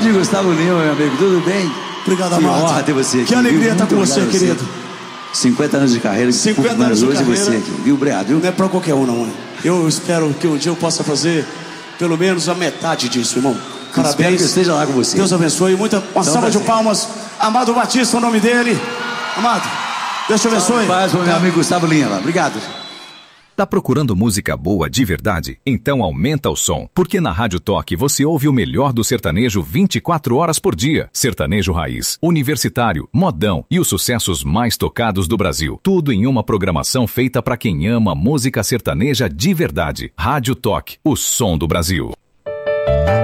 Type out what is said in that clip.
Grande Gustavo Lima, meu amigo, tudo bem? Obrigado, que Amado. Que honra ter você aqui. Que alegria estar com você, querido. 50 anos de carreira. 50 anos de carreira. Você aqui, viu, obrigado, viu? Não é pra qualquer um, não. Eu espero que um dia eu possa fazer pelo menos a metade disso, irmão. Espero Parabéns. que eu esteja lá com você. Deus abençoe. Uma salva de palmas. Amado Batista, o nome dele. Amado, Deus te abençoe. Paz pro meu amigo Gustavo Lima. Obrigado. Tá procurando música boa de verdade? Então aumenta o som, porque na Rádio Toque você ouve o melhor do sertanejo 24 horas por dia. Sertanejo raiz, universitário, modão e os sucessos mais tocados do Brasil. Tudo em uma programação feita para quem ama música sertaneja de verdade. Rádio Toque, o som do Brasil.